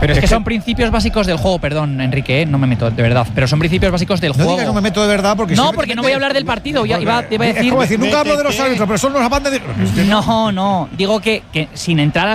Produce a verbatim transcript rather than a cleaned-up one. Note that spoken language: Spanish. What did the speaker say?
Pero es que son principios básicos del juego, perdón, Enrique, ¿eh? No me meto, de verdad. Pero son principios básicos del no juego. Digas, no me meto de verdad porque no, porque no voy a hablar del partido. Ya iba, iba a decir. Es como decir, nunca hablo de los árbitros, pero son los avances de. No, no. Digo que, que sin entrar a